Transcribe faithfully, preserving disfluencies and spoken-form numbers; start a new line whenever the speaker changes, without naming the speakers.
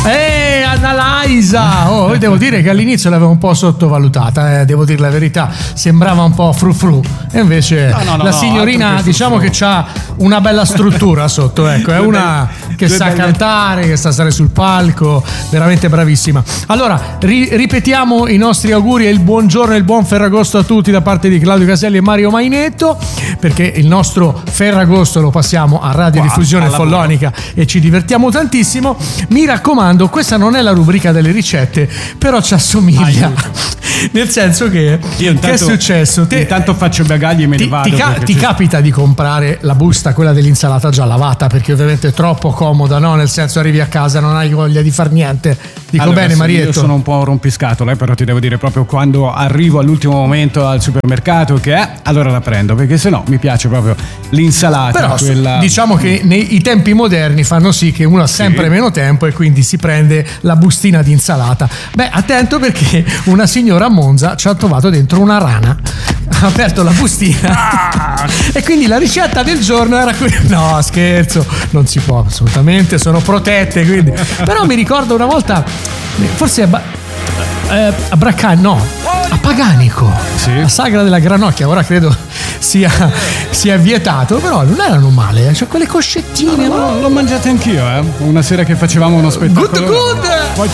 Ehi, Annalisa! Oh, devo dire che all'inizio l'avevo un po' sottovalutata, eh, devo dire la verità. Sembrava un po' fru fru. E invece
no, no, no,
la
no,
signorina, diciamo che ha una bella struttura sotto, ecco. È una che sa
belle...
cantare, che sa stare sul palco, veramente bravissima. Allora, ri- ripetiamo i nostri auguri e il buongiorno e il buon Ferragosto a tutti da parte di Claudio Caselli e Mario Mainetto, perché il nostro Ferragosto lo passiamo a Radiodiffusione Follonica e ci divertiamo tantissimo. Mi raccomando, questa non è la rubrica delle ricette, però ci assomiglia. Nel senso che
io intanto,
che è successo? Te,
intanto faccio i bagagli e me
ti,
ne vado.
Ti, ca- ti capita di comprare la busta, quella dell'insalata già lavata, perché ovviamente è troppo comoda, no? Nel senso, arrivi a casa, non hai voglia di far niente. Dico
allora,
bene,
sì,
Marietto?
Io sono un po' un rompiscatole, però ti devo dire proprio quando arrivo all'ultimo momento al supermercato che è, allora la prendo, perché sennò mi piace proprio l'insalata.
Però
quella...
diciamo che nei, i tempi moderni fanno sì che uno ha sempre sì. meno tempo e quindi si prende la bustina di insalata. Beh, attento, perché una signora a Monza ci ha trovato dentro una rana, ha aperto la bustina ah! e quindi la ricetta del giorno era quella. No, scherzo, non si può assolutamente, sono protette, quindi. Però mi ricordo una volta, forse a, ba- eh, a Braccani, no, a Paganico,
sì.
la sagra della Granocchia, ora credo sia, sia vietato, però non erano male, cioè quelle coscettine.
No, no, l'ho mangiate anch'io, eh. Una sera che facevamo uno spettacolo.
Good, good.
Poi